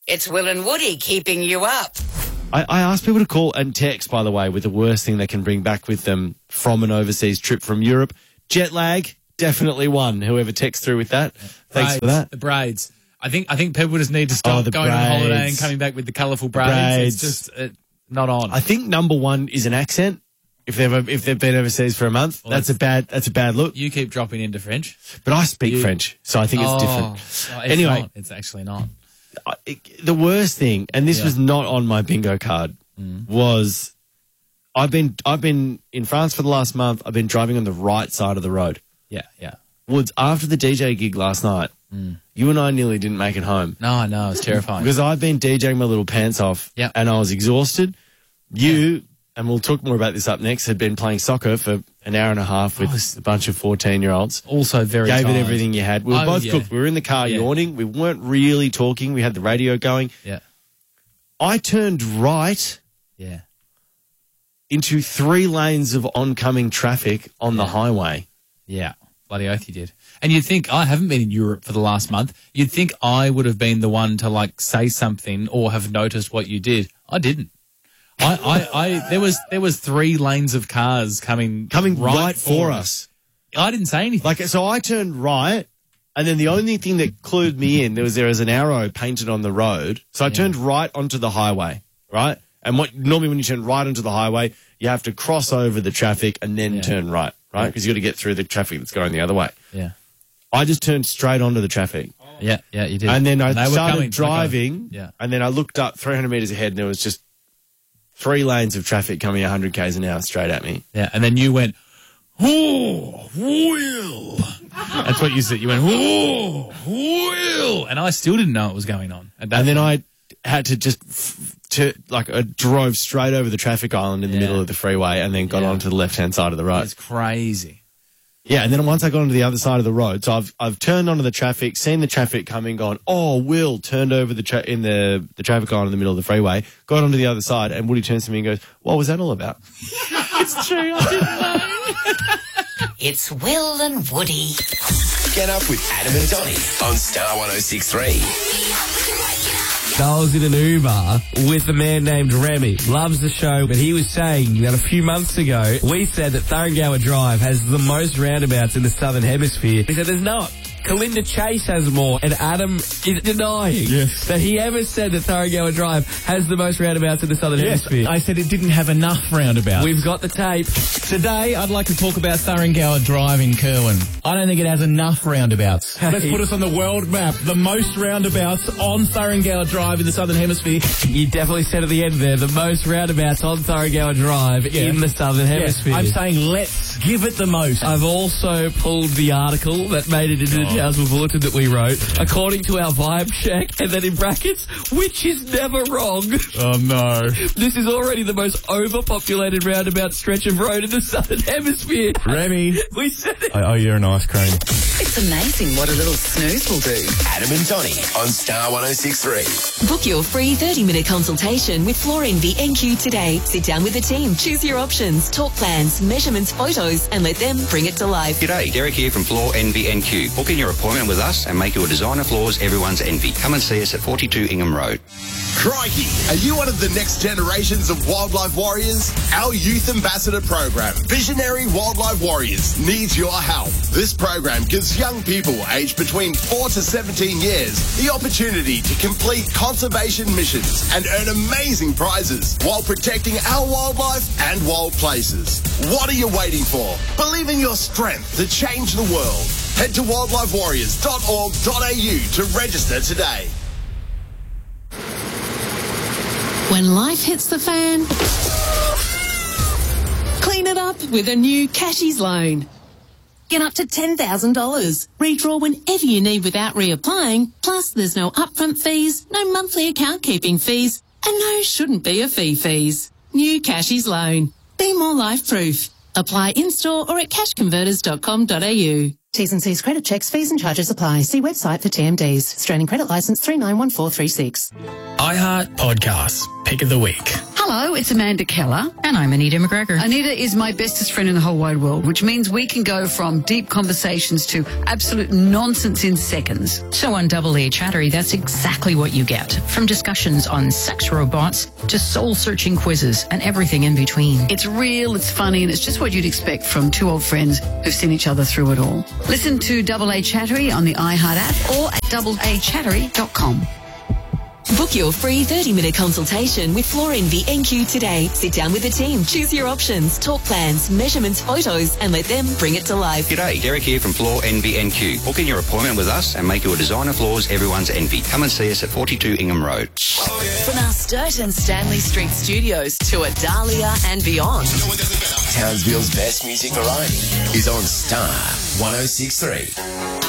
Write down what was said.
It's Will and Woody keeping you up. I asked people to call and text, by the way, with the worst thing they can bring back with them from an overseas trip from Europe. Jet lag, definitely one. Whoever texts through with that. Thanks for that. The braids. I think people just need to stop going on holiday and coming back with the colourful braids. It's just not on. I think number one is an accent. If they've been overseas for a month, that's a bad look. You keep dropping into French, but I speak French, so I think it's different. No, anyway, it's actually not. The worst thing, and this was not on my bingo card, was I've been in France for the last month. I've been driving on the right side of the road. Yeah. Woods, after the DJ gig last night, you and I nearly didn't make it home. No, I know. It's terrifying. Because I've been DJing my little pants off, and I was exhausted. And we'll talk more about this up next, had been playing soccer for an hour and a half with a bunch of 14-year-olds. Also very Gave tired. it everything you had. We were both cooked. We were in the car yawning. We weren't really talking. We had the radio going. Yeah. I turned right into 3 lanes of oncoming traffic on the highway. Yeah. Bloody oath you did. And you'd think, I haven't been in Europe for the last month. You'd think I would have been the one to, say something or have noticed what you did. I didn't. There was 3 lanes of cars coming right for us. I didn't say anything. So I turned right, and then the only thing that clued me in, there was an arrow painted on the road. So I turned right onto the highway, right? And normally when you turn right onto the highway, you have to cross over the traffic and then turn right? Because you got to get through the traffic that's going the other way. Yeah. I just turned straight onto the traffic. Yeah, you did. And then I started driving, Yeah. and then I looked up 300 metres ahead, and there was just 3 lanes of traffic coming 100 k's an hour straight at me. Yeah, and then you went, oh, Will. That's what you said. You went, oh, Will. And I still didn't know what was going on. And then I had to just, I drove straight over the traffic island in the middle of the freeway and then got onto the left-hand side of the road. It's crazy. Yeah, and then once I got onto the other side of the road, so I've turned onto the traffic, seen the traffic coming, gone, oh, Will, turned over the traffic island in the middle of the freeway, got onto the other side, and Woody turns to me and goes, what was that all about? It's true, I didn't know. It's Will and Woody. Get up with Adam and Donny on Star 106.3. I was in an Uber with a man named Remy. Loves the show, but he was saying that a few months ago, we said that Thuringowa Drive has the most roundabouts in the Southern Hemisphere. He said there's not. Kalinda Chase has more, and Adam is denying that he ever said that Thuringowa Drive has the most roundabouts in the Southern Hemisphere. I said it didn't have enough roundabouts. We've got the tape. Today, I'd like to talk about Thuringowa Drive in Kerwin. I don't think it has enough roundabouts. Let's put us on the world map. The most roundabouts on Thuringowa Drive in the Southern Hemisphere. You definitely said at the end there, the most roundabouts on Thuringowa Drive in the Southern Hemisphere. I'm saying let's give it the most. I've also pulled the article that made it into the Townsville Bulletin that we wrote, according to our vibe check, and then in brackets, which is never wrong. Oh, no. This is already the most overpopulated roundabout stretch of road in the Southern Hemisphere. Remy. We said it. I owe you an ice cream. It's amazing what a little snooze will do. Adam and Donny on Star 106.3. Book your free 30-minute consultation with Floor Envy NQ today. Sit down with the team, choose your options, talk plans, measurements, photos, and let them bring it to life. G'day, Derek here from Floor Envy NQ. Book in your appointment with us and make your designer floors everyone's envy. Come and see us at 42 Ingham Road. Crikey, are you one of the next generations of wildlife warriors? Our Youth Ambassador program, Visionary Wildlife Warriors, needs your help. This program gives young people aged between 4 to 17 years the opportunity to complete conservation missions and earn amazing prizes while protecting our wildlife and wild places. What are you waiting for? Believe in your strength to change the world. Head to wildlifewarriors.org.au to register today. When life hits the fan, clean it up with a new Cashies loan. Get up to $10,000. Redraw whenever you need without reapplying. Plus, there's no upfront fees, no monthly account keeping fees, and no shouldn't be a fees. New Cashies loan. Be more life-proof. Apply in-store or at cashconverters.com.au. T's and C's credit checks, fees and charges apply. See website for TMDs. Australian Credit Licence 391436. iHeart Podcasts. Pick of the Week. Hello, it's Amanda Keller. And I'm Anita McGregor. Anita is my bestest friend in the whole wide world, which means we can go from deep conversations to absolute nonsense in seconds. So on Double A Chattery, that's exactly what you get. From discussions on sex robots to soul-searching quizzes and everything in between. It's real, it's funny, and it's just what you'd expect from two old friends who've seen each other through it all. Listen to Double A Chattery on the iHeart app or at doubleachattery.com. Book your free 30-minute consultation with Florine VNQ today. Sit down with the team, choose your options, talk plans, measurements, photos, and let them bring it to life. G'day, Derek here from Floor NVNQ. Book in your appointment with us and make your designer floors everyone's envy. Come and see us at 42 Ingham Road. From our Sturt and Stanley Street studios to Adalia and beyond. Townsville's best music variety is on Star 106.3.